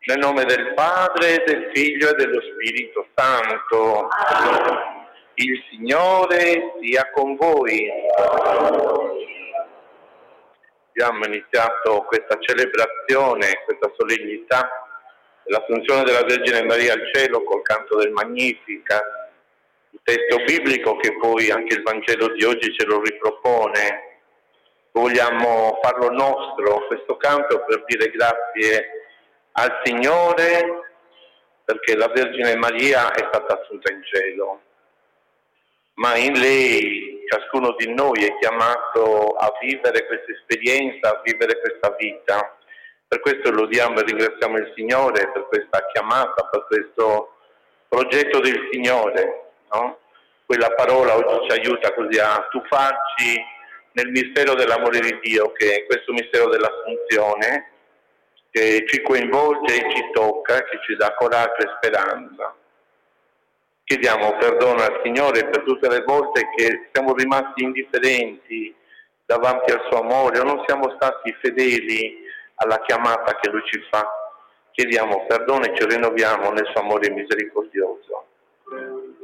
Nel nome del Padre, del Figlio e dello Spirito Santo. Il Signore sia con voi. Abbiamo iniziato questa celebrazione, questa solennità dell'Assunzione della Vergine Maria al cielo col canto del Magnificat, il testo biblico che poi anche il Vangelo di oggi ce lo ripropone. Vogliamo farlo nostro, questo canto, per dire grazie al Signore perché la Vergine Maria è stata assunta in cielo, ma in lei ciascuno di noi è chiamato a vivere questa esperienza, a vivere questa vita. Per questo lodiamo e ringraziamo il Signore per questa chiamata, per questo progetto del Signore, no? Quella parola oggi ci aiuta così a tuffarci nel mistero dell'amore di Dio, che è questo mistero dell'Assunzione, che ci coinvolge e ci tocca, che ci dà coraggio e speranza. Chiediamo perdono al Signore per tutte le volte che siamo rimasti indifferenti davanti al suo amore o non siamo stati fedeli alla chiamata che Lui ci fa. Chiediamo perdono e ci rinnoviamo nel suo amore misericordioso.